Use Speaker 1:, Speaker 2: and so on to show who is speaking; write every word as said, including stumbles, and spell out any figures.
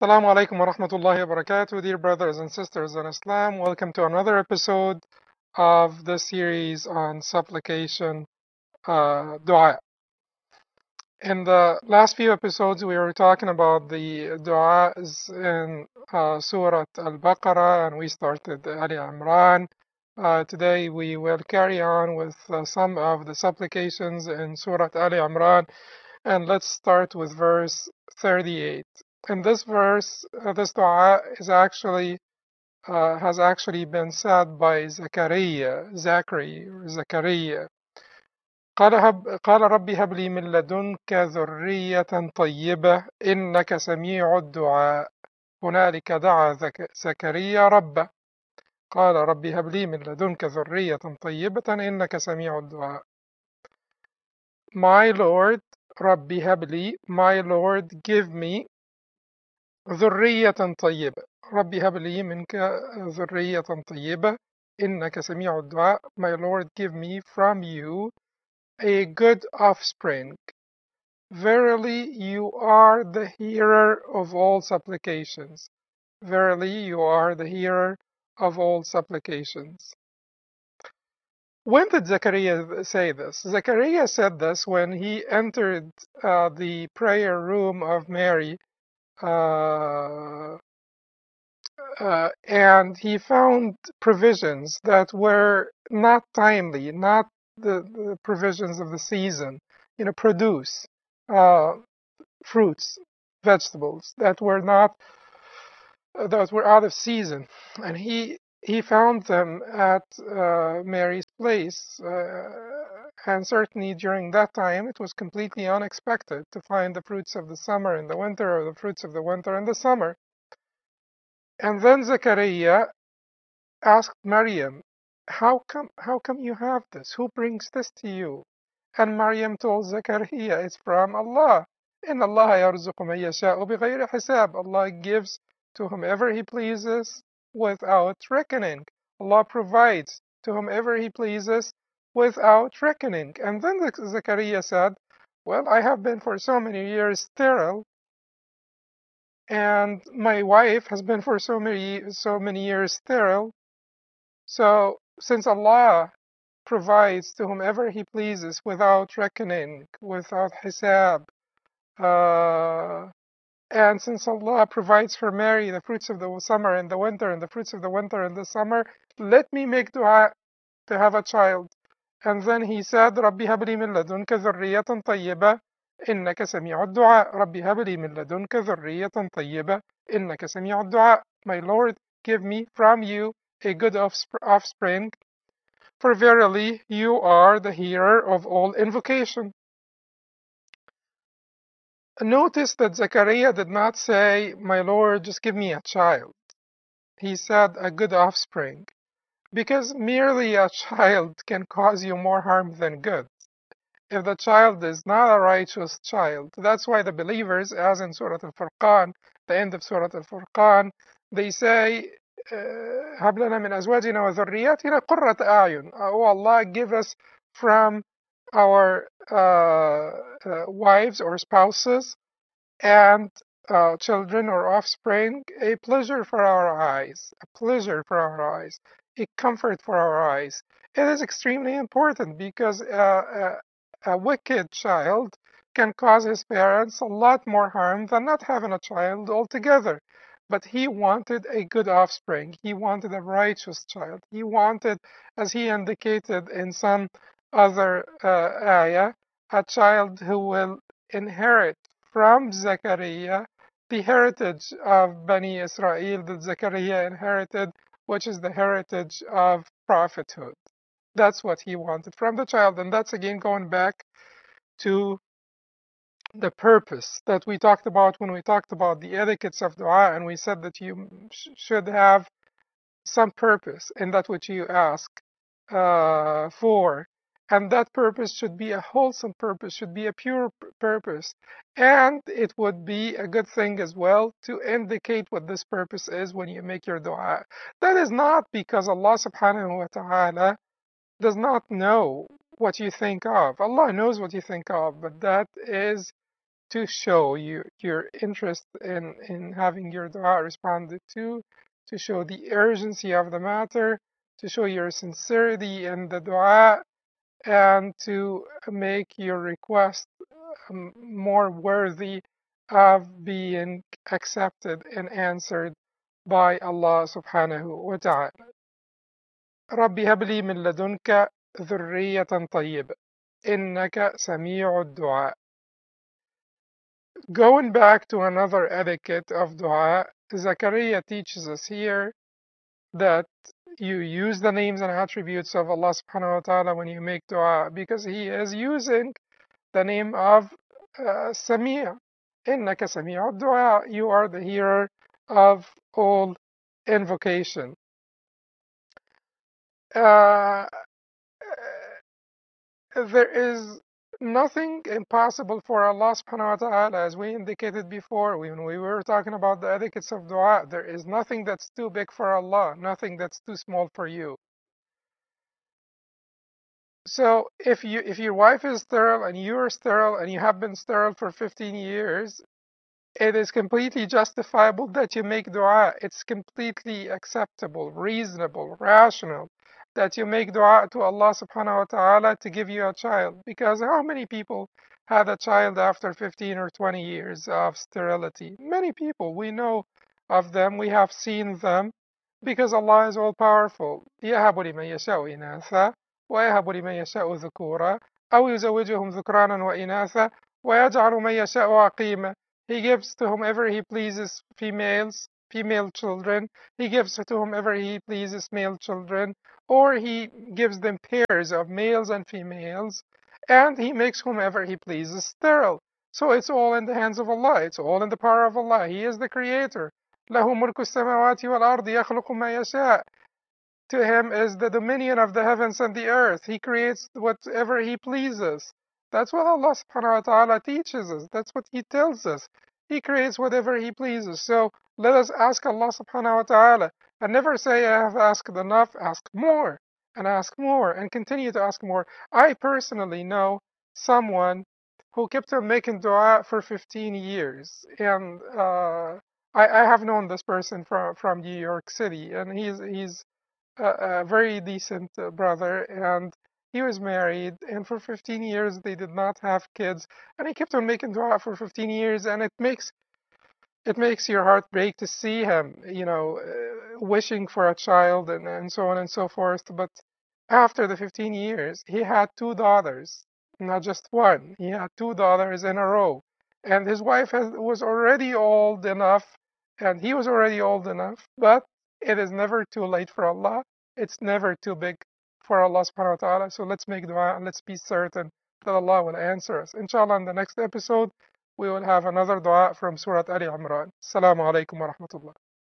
Speaker 1: Assalamu alaikum wa rahmatullahi wa barakatuh, dear brothers and sisters in Islam. Welcome to another episode of the series on supplication, uh, dua. In the last few episodes, we were talking about the du'as in uh, Surah Al-Baqarah, and we started Ali Imran. Uh, today, we will carry on with uh, some of the supplications in Surah Ali Imran, and let's start with verse thirty-eight. In this verse, uh, this dua is actually uh, has actually been said by Zachariah, Zachary, or Zachariah. قال هب قال رب هب لي من لدنك ذرية طيبة إنك سميع الدعاء. هنالك دعا زكريا ربه قال رب هب لي من لدنك ذرية طيبة إنك سميع الدعاء. My Lord, رب هب لي, my Lord, give me ذرية طيبة. رب هب لي منك ذرية طيبة إنك سميع الدعاء. My Lord, give me from you a good offspring. Verily, you are the hearer of all supplications. Verily, you are the hearer of all supplications. When did Zechariah say this? Zechariah said this when he entered uh, the prayer room of Mary, uh, uh, and he found provisions that were not timely, not the, the provisions of the season, you know, produce. Uh, fruits, vegetables that were not uh, that were out of season, and he he found them at uh, Mary's place, uh, and certainly during that time it was completely unexpected to find the fruits of the summer in the winter, or the fruits of the winter in the summer. And then Zechariah asked Maryam, "How come? How come you have this? Who brings this to you?" And Maryam told Zechariah, "It's from Allah. إن الله يرزق من يشاء بغير حساب." Allah gives to whomever He pleases without reckoning. Allah provides to whomever He pleases without reckoning. And then Zechariah said, "Well, I have been for so many years sterile, and my wife has been for so many so many years sterile. So since Allah provides to whomever He pleases without reckoning, without hisab, uh, and since Allah provides for Mary the fruits of the summer and the winter, and the fruits of the winter and the summer, let me make dua to have a child." And then he said, "رَبِّ هَبْ لِي مِن لَدُنْكَ ذُرِّيَّةً طَيِّبَةً إِنَّكَ سَمِيعُ الدُّعَاء. رَبِّ هَبْ لِي مِن لَدُنْكَ ذُرِّيَّةً طَيِّبَةً إِنَّكَ سَمِيعُ الدُّعَاء." My Lord, give me from you a good offspring, for verily you are the hearer of all invocation. Notice that Zechariah did not say, "My Lord, just give me a child." He said, "a good offspring," because merely a child can cause you more harm than good. If the child is not a righteous child, that's why the believers, as in Surah Al-Furqan, the end of Surah Al-Furqan, they say, هَبْ لَنَا مِنْ أَزْوَاجِنَا وَذُرِّيَّاتِنَا قُرَّةَ أَعْيُنٍ. Oh Allah, give us from our uh, uh, wives or spouses and uh, children or offspring a pleasure for our eyes, a pleasure for our eyes, a comfort for our eyes. It is extremely important because uh, a, a wicked child can cause his parents a lot more harm than not having a child altogether. But he wanted a good offspring. He wanted a righteous child. He wanted, as he indicated in some other uh, ayah, a child who will inherit from Zechariah the heritage of Bani Israel that Zechariah inherited, which is the heritage of prophethood. That's what he wanted from the child. And that's again going back to the purpose that we talked about when we talked about the etiquettes of dua, and we said that you sh should have some purpose in that which you ask uh, for. And that purpose should be a wholesome purpose, should be a pure purpose. And it would be a good thing as well to indicate what this purpose is when you make your dua. That is not because Allah subhanahu wa ta'ala does not know what you think of. Allah knows what you think of, but that is to show you your interest in, in having your dua responded to, to show the urgency of the matter, to show your sincerity in the dua, and to make your request um, more worthy of being accepted and answered by Allah subhanahu wa ta'ala. رب هب لي من لدنك ذرية طيبة إنك سميع الدعاء. Going back to another etiquette of dua, Zakaria teaches us here that you use the names and attributes of Allah subhanahu wa ta'ala when you make dua, because he is using the name of uh, Sami'. إنك سميع الدعاء. You are the hearer of all invocation. Uh, there is nothing impossible for Allah subhanahu wa ta'ala, as we indicated before when we were talking about the etiquettes of dua. There is nothing that's too big for Allah, nothing that's too small for you. So if you if your wife is sterile and you are sterile and you have been sterile for fifteen years, it is completely justifiable that you make dua. It's completely acceptable, reasonable, rational that you make dua to Allah subhanahu wa ta'ala to give you a child. Because how many people had a child after fifteen or twenty years of sterility? Many people. We know of them. We have seen them, because Allah is all powerful. يَهَبُ لِمَن يَشَاءُ إِنَاثًا وَيَهَبُ لِمَن يَشَاءُ ذُكُورًا أَوْ يُزَوِّجُهُمْ ذُكْرَانًا وَإِنَاثًا وَيَجْعَلُ مَن يَشَاءُ عَقِيمًا. He gives to whomever he pleases females, female children. He gives to whomever he pleases male children. Or he gives them pairs of males and females. And he makes whomever he pleases sterile. So it's all in the hands of Allah. It's all in the power of Allah. He is the creator. لَهُ مُلْكُ السَّمَاوَاتِ وَالْأَرْضِ يَخْلُقُ مَا يَشَاءُ. To him is the dominion of the heavens and the earth. He creates whatever he pleases. That's what Allah subhanahu wa ta'ala teaches us. That's what he tells us. He creates whatever he pleases. So let us ask Allah subhanahu wa ta'ala and never say, I have asked enough. Ask more and ask more and continue to ask more. I personally know someone who kept on making dua for fifteen years. And uh, I, I have known this person from, from New York City, and he's, he's a, a very decent uh, brother, and he was married, and for fifteen years they did not have kids, and he kept on making dua for fifteen years, and it makes it makes your heart break to see him, you know, uh, wishing for a child and, and so on and so forth. But after the fifteen years, he had two daughters, not just one. He had two daughters in a row, and his wife has, was already old enough, and he was already old enough, but it is never too late for Allah. It's never too big for Allah subhanahu wa ta'ala. So let's make dua and let's be certain that Allah will answer us. Inshallah, in the next episode, we will have another dua from Surah Ali Imran. Assalamu alaikum wa rahmatullah.